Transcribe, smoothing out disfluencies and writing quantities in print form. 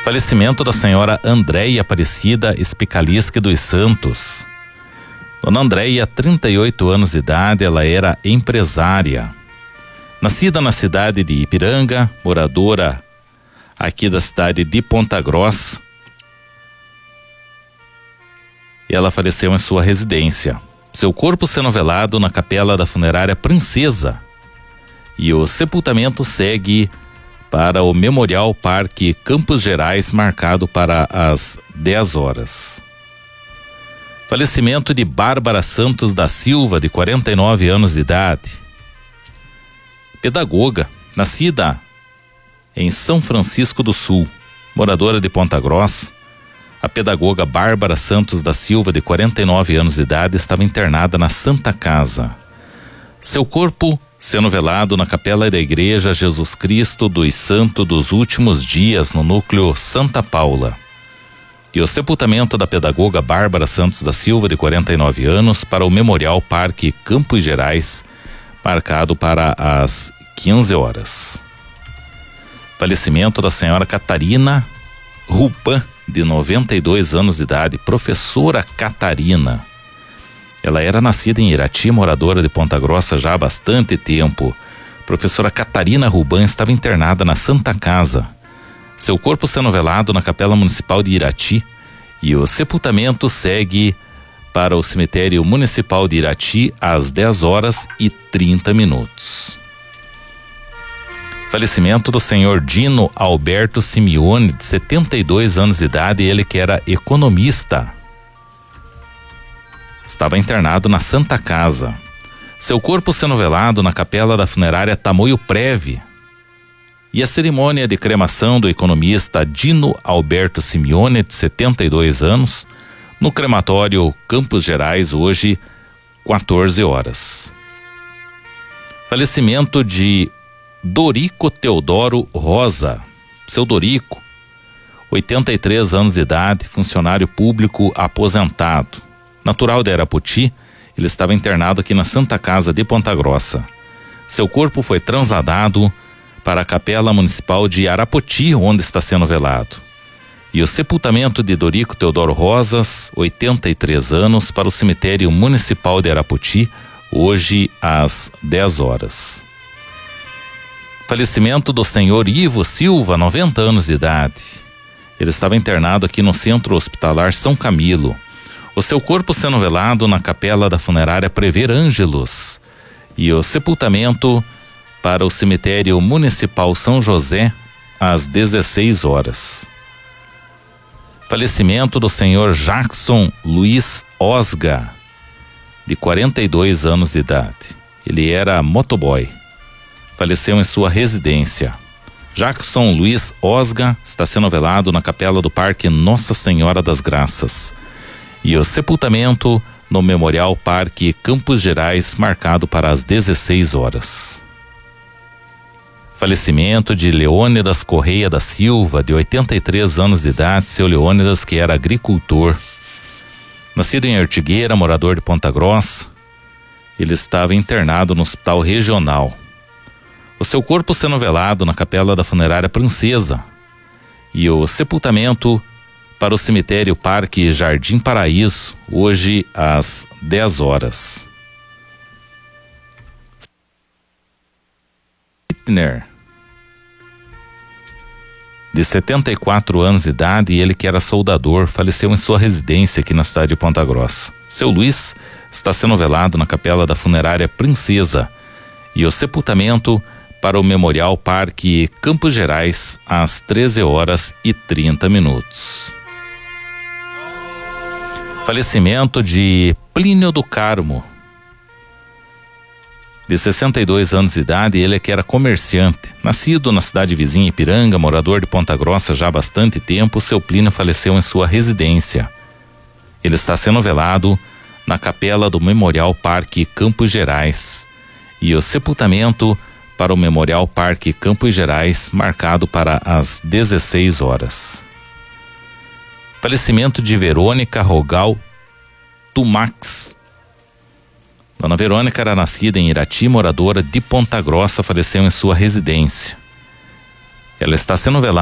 Falecimento da senhora Andréia Aparecida Spicalischi dos Santos. Dona Andréia, 38 anos de idade, ela era empresária. Nascida na cidade de Ipiranga, moradora aqui da cidade de Ponta Grossa. E ela faleceu em sua residência. Seu corpo sendo velado na capela da funerária Princesa. E o sepultamento segue para o Memorial Parque Campos Gerais, marcado para as 10 horas. Falecimento de Bárbara Santos da Silva, de 49 anos de idade. Pedagoga, nascida em São Francisco do Sul, moradora de Ponta Grossa. A pedagoga Bárbara Santos da Silva, de 49 anos de idade, estava internada na Santa Casa. Seu corpo sendo velado na capela da Igreja Jesus Cristo dos Santos dos Últimos Dias, no núcleo Santa Paula. E o sepultamento da pedagoga Bárbara Santos da Silva, de 49 anos, para o Memorial Parque Campos Gerais, marcado para as 15 horas. Falecimento da senhora Catarina Rupan, de 92 anos de idade, professora Catarina. Ela era nascida em Irati, moradora de Ponta Grossa já há bastante tempo. Professora Catarina Ruban estava internada na Santa Casa. Seu corpo sendo velado na Capela Municipal de Irati, e o sepultamento segue para o Cemitério Municipal de Irati às 10 horas e 30 minutos. Falecimento do senhor Dino Alberto Simeone, de 72 anos de idade, ele que era economista. Estava internado na Santa Casa. Seu corpo sendo velado na capela da funerária Tamoio Preve. E a cerimônia de cremação do economista Dino Alberto Simeone, de 72 anos, no crematório Campos Gerais, hoje, 14 horas. Falecimento de Dorico Teodoro Rosa, seu Dorico, 83 anos de idade, funcionário público aposentado. Natural de Arapoti, ele estava internado aqui na Santa Casa de Ponta Grossa. Seu corpo foi trasladado para a Capela Municipal de Arapoti, onde está sendo velado. E o sepultamento de Dorico Teodoro Rosas, 83 anos, para o Cemitério Municipal de Arapoti, hoje às 10 horas. Falecimento do senhor Ivo Silva, 90 anos de idade. Ele estava internado aqui no Centro Hospitalar São Camilo. O seu corpo sendo velado na capela da funerária Prever Ângelos, e o sepultamento para o Cemitério Municipal São José às 16 horas. Falecimento do senhor Jackson Luiz Osga, de 42 anos de idade. Ele era motoboy. Faleceu em sua residência. Jackson Luiz Osga está sendo velado na capela do Parque Nossa Senhora das Graças. E o sepultamento no Memorial Parque Campos Gerais, marcado para as 16 horas. Falecimento de Leônidas Correia da Silva, de 83 anos de idade, seu Leônidas, que era agricultor. Nascido em Ortigueira, morador de Ponta Grossa, ele estava internado no Hospital Regional. O seu corpo sendo velado na capela da funerária Princesa. E o sepultamento para o Cemitério Parque Jardim Paraíso, hoje às 10 horas. Hitner, de 74 anos de idade, e ele que era soldador, faleceu em sua residência aqui na cidade de Ponta Grossa. Seu Luiz está sendo velado na capela da funerária Princesa, e o sepultamento para o Memorial Parque Campos Gerais às 13 horas e 30 minutos. Falecimento de Plínio do Carmo, de 62 anos de idade, ele que era comerciante. Nascido na cidade vizinha Ipiranga, morador de Ponta Grossa já há bastante tempo, seu Plínio faleceu em sua residência. Ele está sendo velado na capela do Memorial Parque Campos Gerais. E o sepultamento para o Memorial Parque Campos Gerais, marcado para as 16 horas. Falecimento de Verônica Rogal Tumax. Dona Verônica era nascida em Irati, moradora de Ponta Grossa, faleceu em sua residência. Ela está sendo velada